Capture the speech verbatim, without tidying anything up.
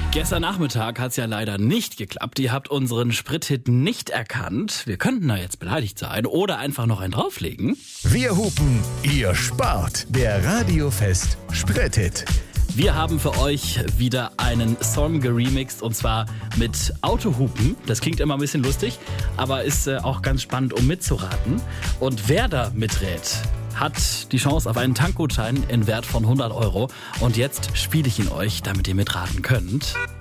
Gestern Nachmittag hat es ja leider nicht geklappt. Ihr habt unseren Sprithit nicht erkannt. Wir könnten da jetzt beleidigt sein oder einfach noch einen drauflegen. Wir hupen, ihr spart. Der Radiofest Sprithit. Wir haben für euch wieder einen Song geremixed und zwar mit Autohupen. Das klingt immer ein bisschen lustig, aber ist äh, auch ganz spannend, um mitzuraten. Und wer da miträt, hat die Chance auf einen Tankgutschein in Wert von hundert Euro. Und jetzt spiele ich ihn euch, damit ihr mitraten könnt.